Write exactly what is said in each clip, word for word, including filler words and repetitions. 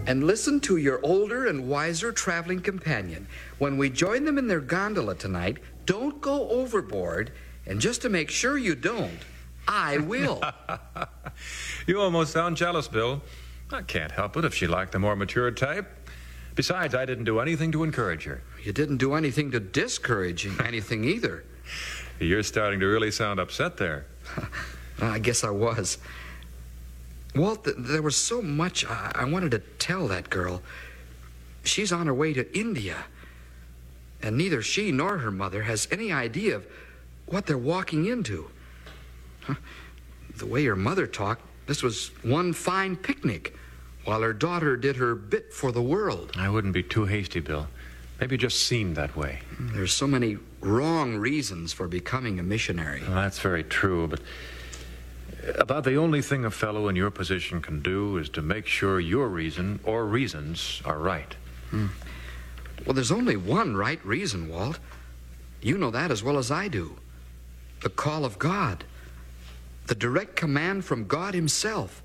And listen to your older and wiser traveling companion. When we join them in their gondola tonight, don't go overboard, and just to make sure you don't, I will. You almost sound jealous, Bill. I can't help it if she liked the more mature type. Besides, I didn't do anything to encourage her. You didn't do anything to discourage anything either. You're starting to really sound upset there. I guess I was. Walt, th- there was so much I-, I wanted to tell that girl. She's on her way to India. And neither she nor her mother has any idea of what they're walking into. Huh? The way her mother talked, this was one fine picnic, while her daughter did her bit for the world. I wouldn't be too hasty, Bill. Maybe it just seemed that way. There's so many wrong reasons for becoming a missionary. Well, that's very true, but about the only thing a fellow in your position can do is to make sure your reason or reasons are right. Hmm. Well, there's only one right reason, Walt. You know that as well as I do. The call of God. The direct command from God himself.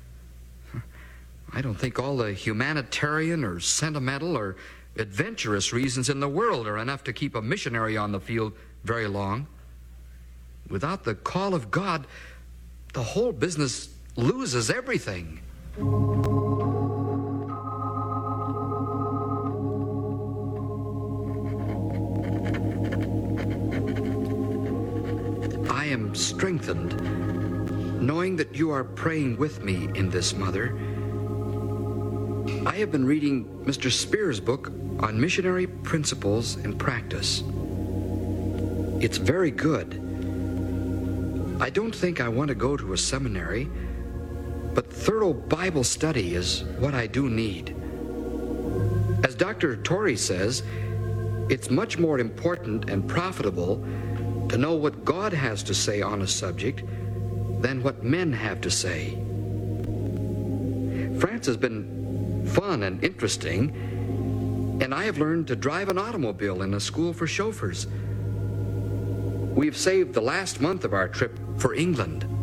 I don't think all the humanitarian or sentimental or adventurous reasons in the world are enough to keep a missionary on the field very long. Without the call of God, the whole business loses everything. I am strengthened knowing that you are praying with me in this, Mother. I have been reading Mister Spear's book on missionary principles and practice. It's very good. I don't think I want to go to a seminary, but thorough Bible study is what I do need. As Doctor Torrey says, it's much more important and profitable to know what God has to say on a subject than what men have to say. France has been fun and interesting, and I have learned to drive an automobile in a school for chauffeurs. We've saved the last month of our trip for England.